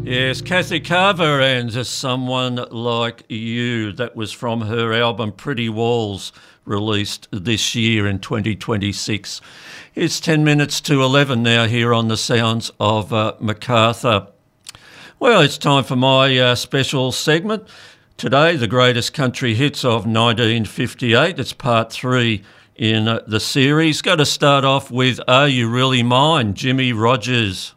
Yes, Kathy Carver and Someone Like You. That was from her album Pretty Walls, released this year in 2026. It's 10 minutes to 11 now here on the sounds of Macarthur. Well, it's time for my special segment. Today, the greatest country hits of 1958. It's part 3 in the series. Got to start off with Are You Really Mine, Jimmie Rodgers.